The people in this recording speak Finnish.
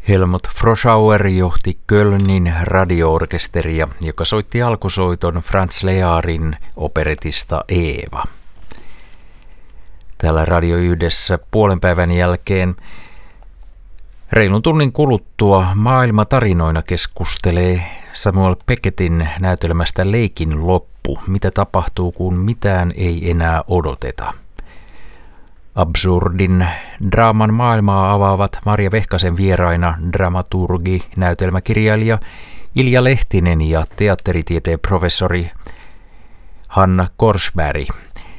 Helmut Froschauer johti Kölnin radio-orkesteria, joka soitti alkusoiton Franz Learin operetista Eeva. Täällä Radio Yhdessä puolen päivän jälkeen reilun tunnin kuluttua Maailma tarinoina keskustelee Samuel Becketin näytelmästä Leikin loppu. Mitä tapahtuu, kun mitään ei enää odoteta? Absurdin draaman maailmaa avaavat Marja Vehkasen vieraina dramaturgi, näytelmäkirjailija Ilja Lehtinen ja teatteritieteen professori Hanna Korsberg.